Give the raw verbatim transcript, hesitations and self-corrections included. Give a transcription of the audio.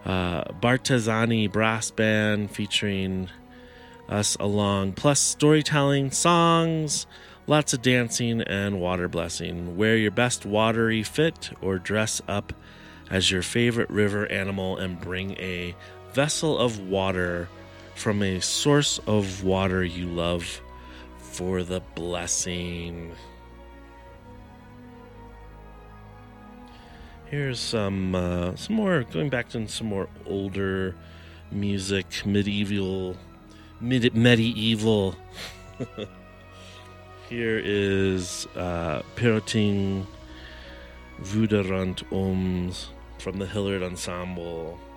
uh, Bartesani Brass Band featuring us along, plus storytelling, songs, lots of dancing, and water blessing. Wear your best watery fit or dress up as your favorite river animal and bring a vessel of water from a source of water you love for the blessing. Here's some uh, some more, going back to some more older music, medieval, mid- medieval. Here is uh, Peroting Vuderant Oms from the Hillard Ensemble.